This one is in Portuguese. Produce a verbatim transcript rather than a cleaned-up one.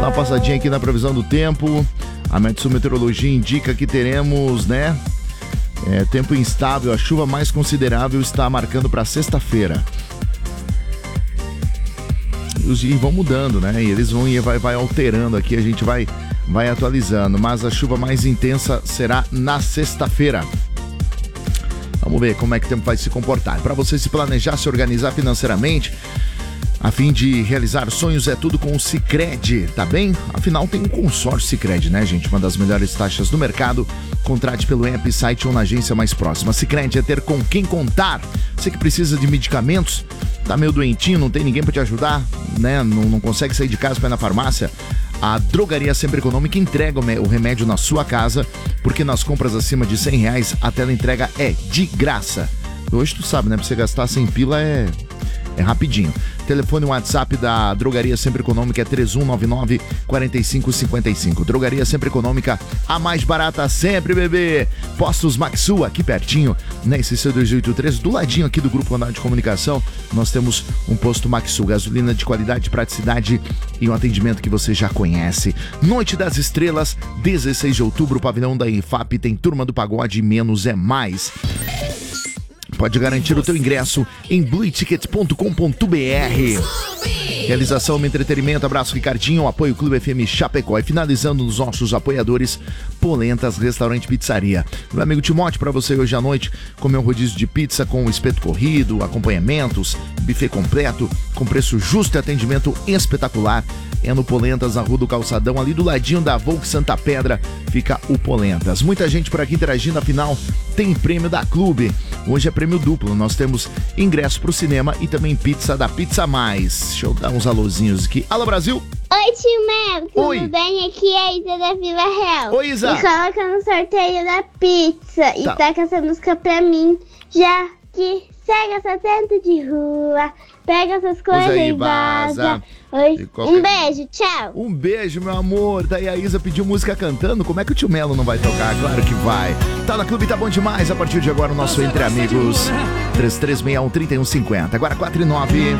uma passadinha aqui na previsão do tempo. A Metsu Meteorologia indica que teremos, né, é, tempo instável. A chuva mais considerável está marcando para sexta-feira. E vão mudando, né? E eles vão e vai, vai alterando aqui, a gente vai, vai atualizando. Mas a chuva mais intensa será na sexta-feira. Vamos ver como é que o tempo vai se comportar. Para você se planejar, se organizar financeiramente, a fim de realizar sonhos, é tudo com o Sicredi, tá bem? Afinal, tem um consórcio Sicredi, né, gente? Uma das melhores taxas do mercado. Contrate pelo app, site ou na agência mais próxima. Sicredi é ter com quem contar. Você que precisa de medicamentos, tá meio doentinho, não tem ninguém pra te ajudar, né? Não, não consegue sair de casa pra ir na farmácia? A Drogaria Sempre Econômica entrega o remédio na sua casa, porque nas compras acima de cem reais, a tela entrega é de graça. Hoje tu sabe, né? Pra você gastar cem pila é... É rapidinho. Telefone e WhatsApp da Drogaria Sempre Econômica é três um nove nove, quatro cinco cinco cinco. Drogaria Sempre Econômica, a mais barata sempre, bebê. Postos Maxu, aqui pertinho, na S C dois oito três, do ladinho aqui do Grupo Andar de Comunicação, nós temos um posto Maxu, gasolina de qualidade, praticidade e um atendimento que você já conhece. Noite das Estrelas, dezesseis de outubro, pavilhão da I F A P, tem Turma do Pagode, menos é mais. Pode garantir o teu ingresso em blue ticket ponto com ponto b r. Realização Entretenimento, abraço Ricardinho, apoio Clube F M Chapecó. E finalizando nos nossos apoiadores, Polentas Restaurante Pizzaria. Meu amigo Timóteo, para você hoje à noite comer um rodízio de pizza com espeto corrido, acompanhamentos, buffet completo, com preço justo e atendimento espetacular. É no Polentas, na Rua do Calçadão, ali do ladinho da Volks Santa Pedra, fica o Polentas. Muita gente por aqui interagindo, afinal tem prêmio da Clube. Hoje é prêmio duplo, nós temos ingresso pro cinema e também pizza da Pizza Mais. Deixa eu dar uns alôzinhos aqui. Alô, Brasil! Oi, tio Mel, tudo Oi. bem? Aqui é a Isa da Vila Real. Oi, Isa. E coloca no sorteio da pizza. Tá. E toca essa música pra mim, já que segue essa tenta de rua, pega essas coisas aí, e vaza. vaza. Oi. E qualquer- Um beijo, tchau. Um beijo, meu amor. Daí a Isa pediu música cantando. Como é que o tio Melo não vai tocar? Claro que vai. Tá na Clube, tá bom demais. A partir de agora, o nosso Entre Amigos. três três seis um, três um cinco zero. Agora quatro e nove.